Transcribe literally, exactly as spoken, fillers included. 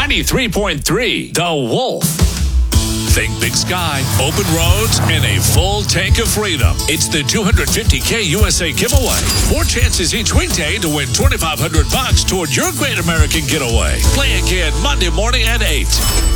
ninety-three point three The Wolf. Think Big Sky, open roads, and a full tank of freedom. It's the two hundred fifty K U S A giveaway. Four chances each weekday to win twenty-five hundred bucks toward your great American getaway. Play again Monday morning at eight.